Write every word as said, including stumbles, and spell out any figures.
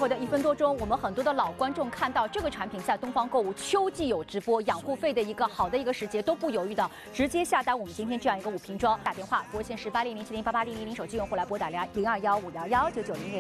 后的一分多钟，我们很多的老观众看到这个产品在东方购物秋季有直播，养护费的一个好的一个时节都不犹豫的直接下单我们今天这样一个五瓶装。打电话，拨线是八零零七零八八零零零，手机用户来拨打零零二幺五幺幺九九零零。